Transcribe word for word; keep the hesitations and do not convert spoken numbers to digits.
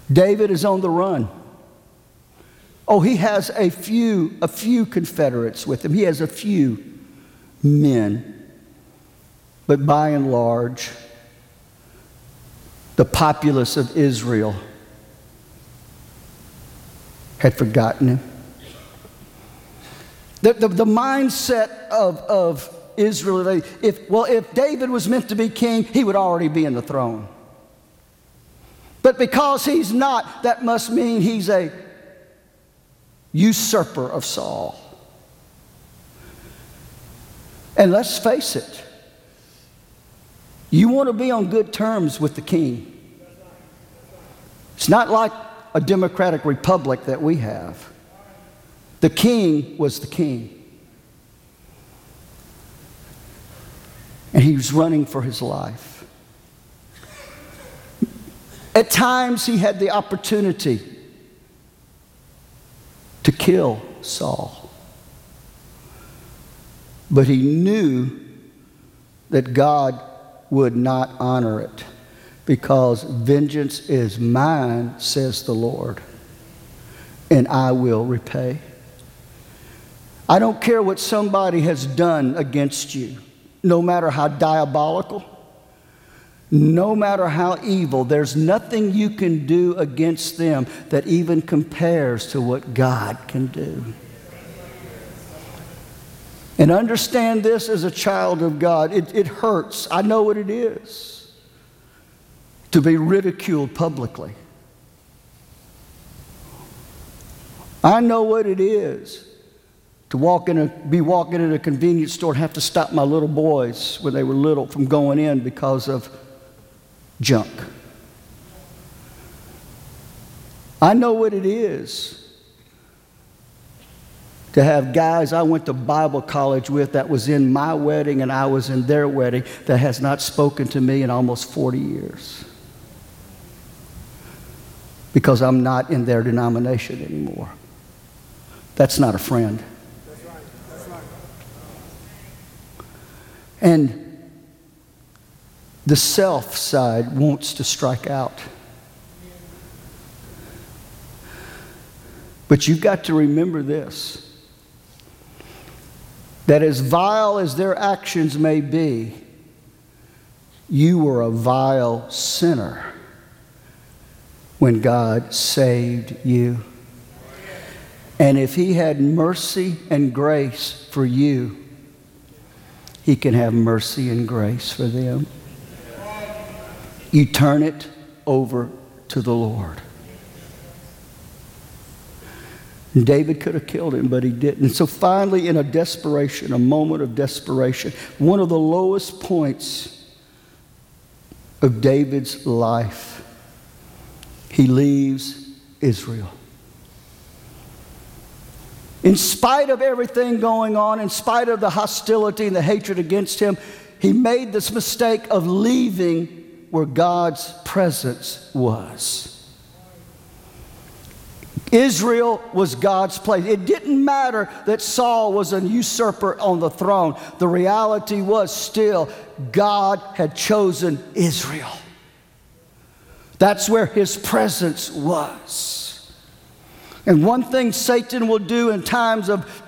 David is on the run. Oh, he has a few, a few Confederates with him. He has a few men. But by and large, the populace of Israel had forgotten him. The, the, the mindset of, of Israel, if, well, if David was meant to be king, he would already be in the throne. But because he's not, that must mean he's a usurper of Saul. And let's face it, you want to be on good terms with the king. It's not like a democratic republic that we have. The king was the king. And he was running for his life. At times he had the opportunity to kill Saul. But he knew that God would not honor it, because vengeance is mine, says the Lord, and I will repay. I don't care what somebody has done against you, no matter how diabolical, no matter how evil, there's nothing you can do against them that even compares to what God can do. And understand this as a child of God. It, it hurts. I know what it is to be ridiculed publicly. I know what it is to walk in a, be walking in a convenience store and have to stop my little boys when they were little from going in because of junk. I know what it is to have guys I went to Bible college with that was in my wedding and I was in their wedding that has not spoken to me in almost forty years. Because I'm not in their denomination anymore. That's not a friend. That's right. That's right. And the self side wants to strike out. But you've got to remember this, that as vile as their actions may be, you were a vile sinner when God saved you. And if he had mercy and grace for you, he can have mercy and grace for them. You turn it over to the Lord. And David could have killed him, but he didn't. And so finally, in a desperation, a moment of desperation, one of the lowest points of David's life, he leaves Israel. In spite of everything going on, in spite of the hostility and the hatred against him, he made this mistake of leaving where God's presence was. Israel was God's place. It didn't matter that Saul was a usurper on the throne. The reality was still God had chosen Israel. That's where his presence was. And one thing Satan will do in times of